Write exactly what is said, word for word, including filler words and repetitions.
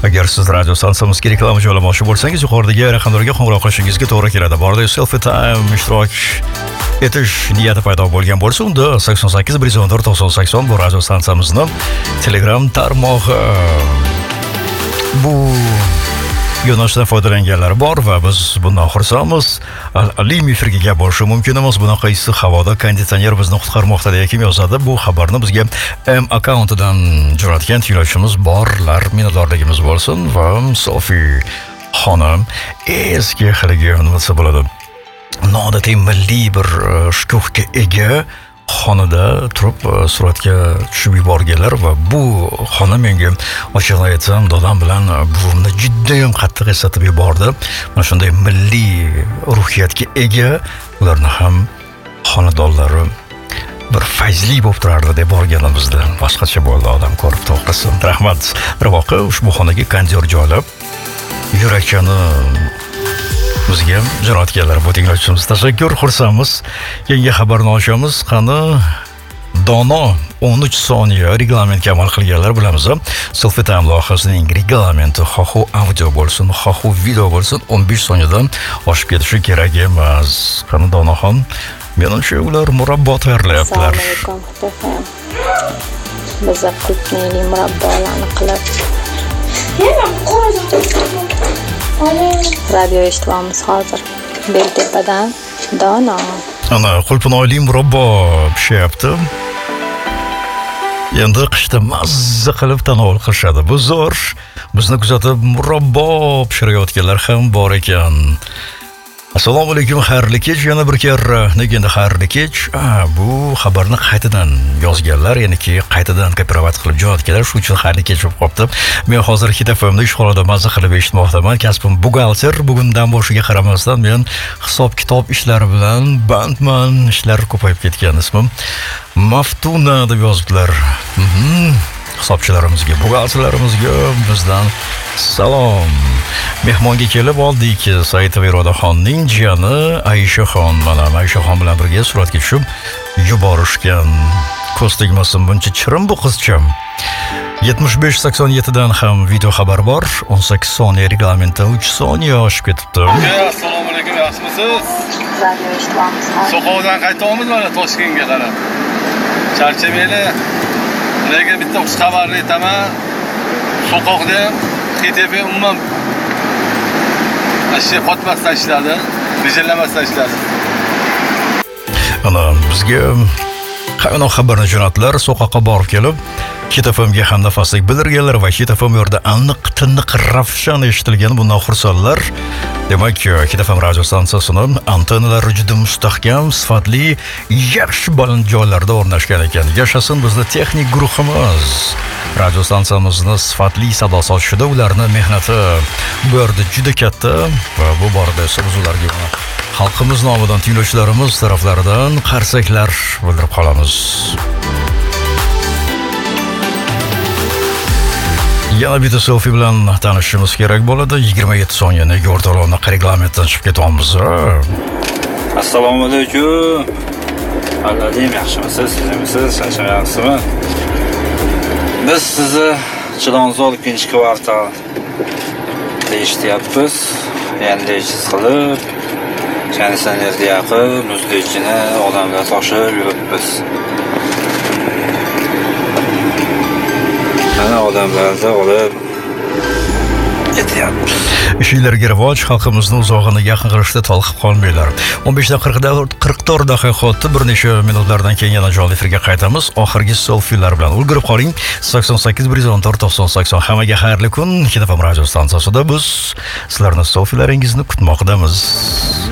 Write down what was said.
Agar siz radio stansiyamizga reklama joylamoqchi bo'lsangiz, yuqoridagi raqamlarga qo'ng'iroq qilishingizga to'g'ri keladi. Borda selfie time ishtirok etish niyati paydo bo'lgan bo'lsa, unda sakson sakkiz bir yuz o'n to'rt to'qson sakson bu radio stansiyamizning Telegram tarmog'i. Bu yo'nalishdan foydalanganlar bor va biz bundan xursandmiz. Alim efirga gap bo'lishi mumkin emas. Bunaqa issiq havoda konditsioner bizni qutqarmoqda deya kim yozadi? Bu xabarni bizga M akkauntidan jo'natgan tinglovchimiz borlar. Minnatdorligimiz bo'lsin va Sofi xonim eski xiligi nima desa bo'ladi? Noodatiy milliy bir shukuhga ega xonada turib suratga tushib yuborganlar va bu xona menga ochiqlik aytsam dadam bilan buvimni juda ham qattiq eslatib yubordi. Mana shunday milliy ruhiyatga ega ularni ham xonadonlari bir fayzli bo'lib turardi deb borganimizda boshqacha bo'ldi odam ko'rib to'g'risi. Rahmat. Bir voqe ushbu xonaga kondyor joylab yurakchani bizga jo'natganlar bu tinglovchimiz. Tashakkur, xursandmiz. Yangi xabarni ochamiz. Qani Dono o'n uch soniya reglamentga amal qilganlar bilamiz. Selfie time loyihasining reglamenti xohu audio bo'lsin, xohu video bo'lsin o'n besh soniyadan oshib ketishi kerak emas. Qani Donoxon, menimcha ular murabbo tayyorlayaptilar. Assalomu alaykum. Biz qulpli murabbolarni qilib radio eshitamiz hozir. Beltepadan Dono. Ana qulpinoyli murabbo pishyapti. Endi qishda mazza qilib tanovul qilishadi. Bu zo'r. Bizni kuzatib murabbo pishirayotganlar ham bor ekan. Assalomu alaykum, xayrli kech. Yana bir karra nega endi xayrli kech? Ah, bu xabarni qaytadan yozganlar, ya'niki qaytadan kopirovat qilib jo'natganlar, shu uchun xayrli kech bo'lib qopti. Men hozir Hit F M da ishxonada mazza qilib eshitmoqdaman. Kasbim buxgalter. Bugundan boshiga qaramasdan men hisob-kitob ishlari bilan bandman. Ishlar ko'payib ketgan. Ismim Maftuna deb yozibdilar. Mhm. Hisobchilarimizga, buxgalterlarimizga bizdan salom. Mehmonga kelib oldik. Saitov Irodaxonning jiyani Aishaxon, mana Aishaxon bilan birga suratga tushib yuborishgan. Ko'z tegmasin, buncha chirim bu qizcham. yetmish besh sakson yetti dan ham video xabar bor. o'n sakkiz soniya reglamentda uch soniya oshib ketibdi. Assalomu alaykum, yaxshimisiz? Radio eshitamiz. Soqovdan qaytamiz mana Toshkentga qarab. Charchamayli. Ularga bitta xush xabarni aytaman. Soqoqda Hit F M umuman ashyo qotmasdan ishladi, rejallamasdan ishladi. Ana bizga qanaqa xabarni jo'natdilar, so'qoqqa borib kelib Hit F M ga ham nafaslik bildirganlar va Hit F M yerda aniq tiniq ravshan eshitilgan bundan xursandlar. Demak, Hit F M radio stansiyasining antennalari juda mustahkam, sifatli, yaxshi baland joylarda o'rnashgan ekan. Yashasin bizni texnik guruhimiz. Radio stansiyamizni sifatli sado sochishida ularning mehnati bu yerda juda katta va bu borada esa biz ularga xalqimiz nomidan tinglovchilarimiz taraflaridan qarsaklar bildirib qolamiz. Yana bitta selfie bilan tanishishimiz kerak bo'ladi. yigirma yetti soniyani o'rtalovni reglamentdan chiqib ketamiz. Assalomu alaykum. Aladim, yaxshimisiz? Sizmisiz? Charchamayapsizmi? Biz sizni Chilonzor ikkinchi kvartal eshityapmiz. Yandechiz qilib, konditsionerga yaqin muzlikchini odamlar toshib yuribmiz. Mana odamlarni olib ketyapmiz. Ishlarga rivoj, xalqimizni uzog'ini yaqin qilishda tolqib qolmanglar. o'n besh dan qirq to'rt daqiqada bir necha minutlardan keyin yana jonli efirga qaytamiz. Oxirgi selfilar bilan ulgurib qoling. sakson sakkiz bir yuz o'n to'rt to'qson sakson. Hammaga xayrli kun. Hit F M radio stansiyasida biz sizlarning selfilaringizni kutmoqdamiz.